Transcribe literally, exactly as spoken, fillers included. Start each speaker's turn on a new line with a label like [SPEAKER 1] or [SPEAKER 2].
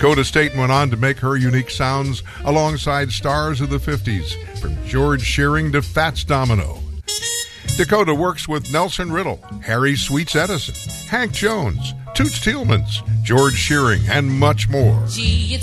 [SPEAKER 1] Dakota State went on to make her unique sounds alongside stars of the fifties, from George Shearing to Fats Domino. Dakota works with Nelson Riddle, Harry Sweets Edison, Hank Jones, Toots Thielemans, George Shearing, and much more.
[SPEAKER 2] Gee,